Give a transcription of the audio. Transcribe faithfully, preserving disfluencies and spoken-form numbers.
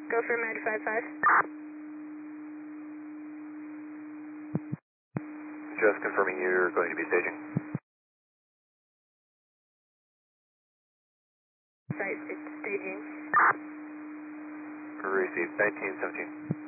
Go for Med five five. Just confirming you're going to be staging. Site, it's staging. Received nineteen seventeen.